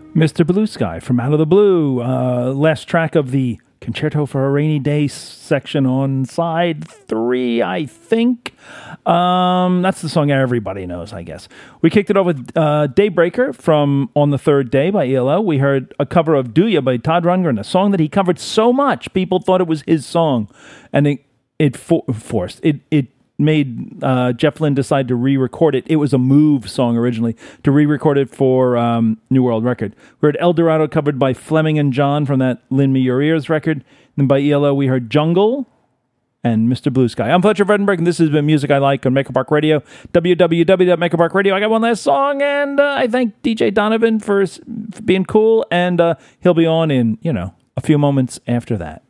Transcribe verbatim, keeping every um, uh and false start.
Mister Blue Sky from Out of the Blue. Uh, last track of the Concerto for a Rainy Day section on side three, I think. Um, that's the song everybody knows, I guess. We kicked it off with uh, Daybreaker from On the Third Day by E L O. We heard a cover of Do Ya by Todd Rundgren, a song that he covered so much, people thought it was his song. And it, it for- forced, it, it made uh, Jeff Lynne decide to re-record it. It was a Move song originally, to re-record it for um, New World Record. We heard El Dorado covered by Fleming and John from that Lend Me Your Ears record. Then by E L O we heard Jungle and Mister Blue Sky. I'm Fletcher Vredenberg, and this has been Music I Like on Maker Park Radio, w w w dot maker park radio. I got one last song, and uh, I thank D J Donovan for, for being cool, and uh, he'll be on in, you know, a few moments after that.